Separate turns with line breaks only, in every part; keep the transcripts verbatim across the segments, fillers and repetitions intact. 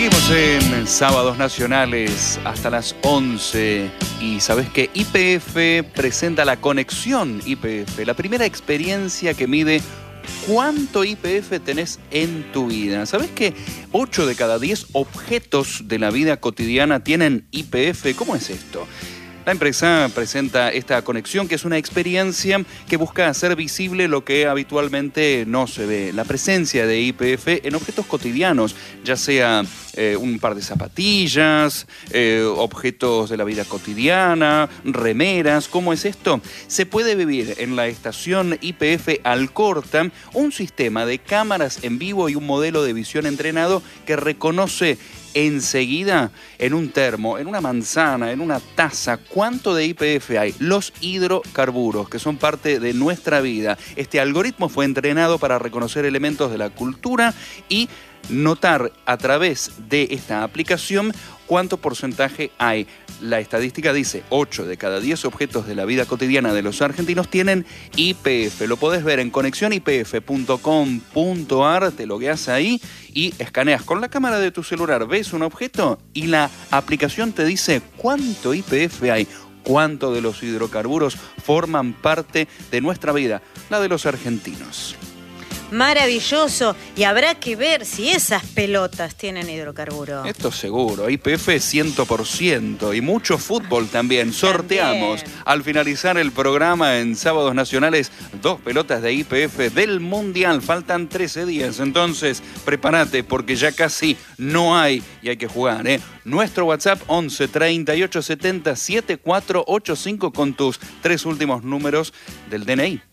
Seguimos en Sábados Nacionales hasta las once y sabes que Y P F presenta la conexión Y P F, la primera experiencia que mide cuánto Y P F tenés en tu vida. ¿Sabes que ocho de cada diez objetos de la vida cotidiana tienen Y P F? ¿Cómo es esto? La empresa presenta esta conexión, que es una experiencia que busca hacer visible lo que habitualmente no se ve. La presencia de Y P F en objetos cotidianos, ya sea eh, un par de zapatillas, eh, objetos de la vida cotidiana, remeras. ¿Cómo es esto? Se puede vivir en la estación Y P F Alcorta un sistema de cámaras en vivo y un modelo de visión entrenado que reconoce enseguida en un termo, en una manzana, en una taza, cuánto de Y P F hay. Los hidrocarburos, que son parte de nuestra vida. Este algoritmo fue entrenado para reconocer elementos de la cultura y notar a través de esta aplicación cuánto porcentaje hay. La estadística dice ocho de cada diez objetos de la vida cotidiana de los argentinos tienen Y P F. Lo podés ver en conexión y p f punto com punto a r, te logueas ahí y escaneas con la cámara de tu celular, ves un objeto y la aplicación te dice cuánto Y P F hay, cuánto de los hidrocarburos forman parte de nuestra vida, la de los argentinos.
Maravilloso. Y habrá que ver si esas pelotas tienen hidrocarburo.
Esto seguro. Y P F cien por ciento. Y mucho fútbol también. Sorteamos
También.
Al finalizar el programa en Sábados Nacionales dos pelotas de Y P F del Mundial. Faltan trece días. Entonces, prepárate porque ya casi no hay y hay que jugar, ¿eh? Nuestro WhatsApp once treinta y ocho setenta setenta y cuatro ochenta y cinco con tus tres últimos números del D N I.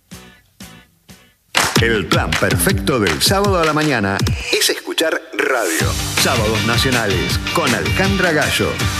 El plan perfecto del sábado a la mañana es escuchar radio. Sábados Nacionales con Alejandra Gallo.